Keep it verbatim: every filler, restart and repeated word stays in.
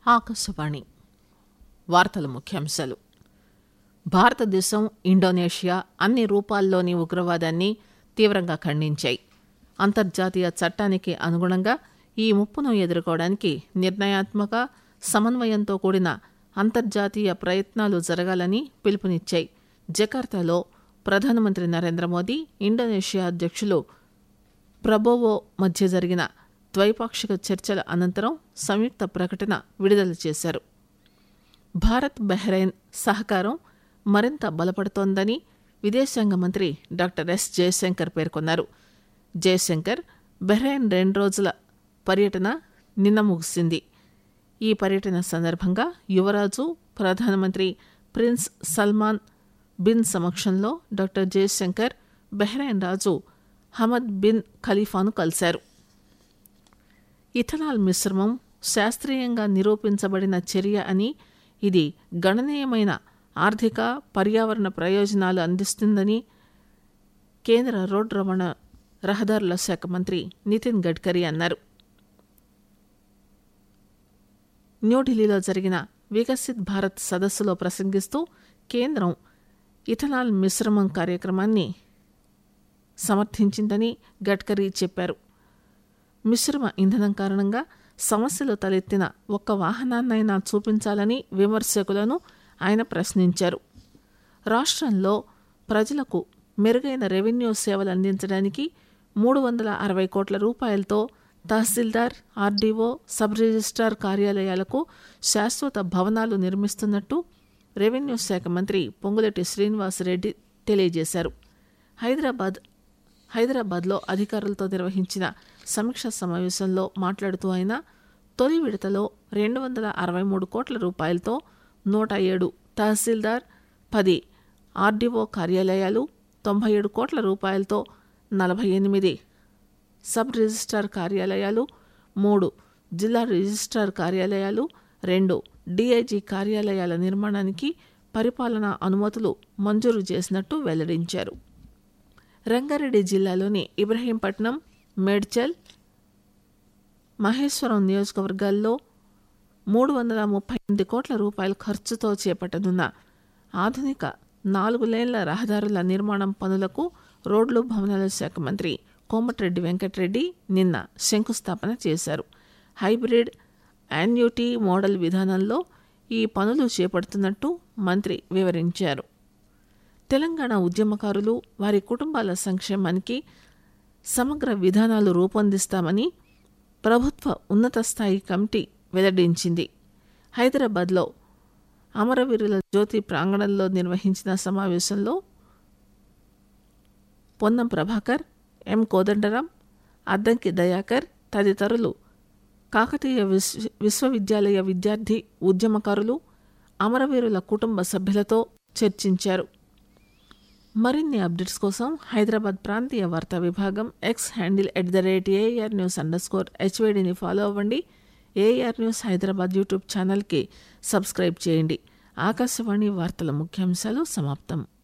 ఆకాశవాణి వార్తల ముఖ్యాంశాలు. భారతదేశం, ఇండోనేషియా అన్ని రూపాల్లోని ఉగ్రవాదాన్ని తీవ్రంగా ఖండించాయి. అంతర్జాతీయ చట్టానికి అనుగుణంగా ఈ ముప్పును ఎదుర్కోవడానికి నిర్ణయాత్మక, సమన్వయంతో కూడిన అంతర్జాతీయ ప్రయత్నాలు జరగాలని పిలుపునిచ్చాయి. జకార్తాలో ప్రధానమంత్రి నరేంద్ర మోదీ, ఇండోనేషియా అధ్యక్షులు ప్రబోవో మధ్య జరిగిన ద్వైపాక్షిక చర్చల అనంతరం సంయుక్త ప్రకటన విడుదల చేశారు. భారత్ బహ్రెయిన్ సహకారం మరింత బలపడుతోందని విదేశాంగ మంత్రి డాక్టర్ ఎస్ జయశంకర్ పేర్కొన్నారు. జయశంకర్ బహ్రెయిన్ రెండు రోజుల పర్యటన నిన్న ముగిసింది. ఈ పర్యటన సందర్భంగా యువరాజు, ప్రధానమంత్రి ప్రిన్స్ సల్మాన్ బిన్ సమక్షంలో డాక్టర్ జయశంకర్ బహ్రెయిన్ రాజు హమద్ బిన్ ఖలీఫాను కలిశారు. ఇథనాల్ మిశ్రమం శాస్త్రీయంగా నిరూపించబడిన చర్య అని, ఇది గణనీయమైన ఆర్థిక, పర్యావరణ ప్రయోజనాలు అందిస్తుందని కేంద్ర రోడ్డు రవాణా రహదారుల శాఖ మంత్రి నితిన్ గడ్కరీ అన్నారు. న్యూఢిల్లీలో జరిగిన వికసిత్ భారత్ సదస్సులో ప్రసంగిస్తూ కేంద్రం ఇథనాల్ మిశ్రమం కార్యక్రమాన్ని సమర్థించిందని గడ్కరీ చెప్పారు. మిశ్రమ ఇంధనం కారణంగా సమస్యలు తలెత్తిన ఒక్క వాహనాన్నైనా చూపించాలని విమర్శకులను ఆయన ప్రశ్నించారు. రాష్ట్రంలో ప్రజలకు మెరుగైన రెవెన్యూ సేవలు అందించడానికి మూడు వందల అరవై కోట్ల రూపాయలతో తహసీల్దార్, ఆర్డీఓ, సబ్ రిజిస్ట్రార్ కార్యాలయాలకు శాశ్వత భవనాలు నిర్మిస్తున్నట్టు రెవెన్యూ శాఖ మంత్రి పొంగులేటి శ్రీనివాసరెడ్డి తెలియజేశారు. హైదరాబాద్ హైదరాబాద్లో అధికారులతో నిర్వహించిన సమీక్ష సమావేశంలో మాట్లాడుతూ ఆయన తొలి విడతలో రెండు వందల అరవై మూడు కోట్ల రూపాయలతో నూట ఏడు తహసీల్దార్, పది ఆర్డీఓ కార్యాలయాలు, తొంభై ఏడు కోట్ల రూపాయలతో నలభై ఎనిమిది సబ్ రిజిస్ట్రార్ కార్యాలయాలు, మూడు జిల్లా రిజిస్ట్రార్ కార్యాలయాలు, రెండు డీఐజీ కార్యాలయాల నిర్మాణానికి పరిపాలనా అనుమతులు మంజూరు చేసినట్టు వెల్లడించారు. రంగారెడ్డి జిల్లాలోని ఇబ్రహీంపట్నం, మేడ్చల్, మహేశ్వరం నియోజకవర్గాల్లో మూడు వందల ముప్పై ఎనిమిది కోట్ల రూపాయల ఖర్చుతో చేపట్టనున్న ఆధునిక నాలుగు లేన్ల రహదారుల నిర్మాణం పనులకు రోడ్లు, భవనాల శాఖ మంత్రి కోమటిరెడ్డి వెంకటరెడ్డి నిన్న శంకుస్థాపన చేశారు. హైబ్రిడ్ యాన్యుటీ మోడల్ విధానంలో ఈ పనులు చేపడుతున్నట్టు మంత్రి వివరించారు. తెలంగాణ ఉద్యమకారులు, వారి కుటుంబాల సంక్షేమానికి సమగ్ర విధానాలు రూపొందిస్తామని ప్రభుత్వ ఉన్నత స్థాయి కమిటీ వెల్లడించింది. హైదరాబాద్లో అమరవీరుల జ్యోతి ప్రాంగణంలో నిర్వహించిన సమావేశంలో పొన్నం ప్రభాకర్, ఎం కోదండరాం, అద్దంకి దయాకర్ తదితరులు కాకతీయ విశ్వ విశ్వవిద్యాలయ విద్యార్థి ఉద్యమకారులు, అమరవీరుల కుటుంబ సభ్యులతో చర్చించారు. మరిన్ని అప్డేట్స్ కోసం హైదరాబాద్ ప్రాంతీయ వార్తా విభాగం X handle at the rate AR news under score హెచ్వేడిని follow అవ్వండి. ఏఆర్ న్యూస్ హైదరాబాద్ యూట్యూబ్ ఛానల్కి సబ్స్క్రైబ్ చేయండి. ఆకాశవాణి వార్తల ముఖ్యాంశాలు సమాప్తం.